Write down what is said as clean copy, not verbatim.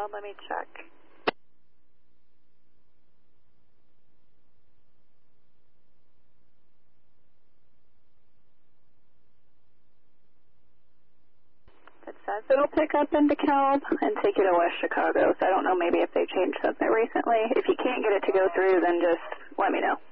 Let me check. It says it'll pick up in DeKalb and take you to West Chicago, so I don't know maybe if they changed something recently. If you can't get it to go through, then just let me know.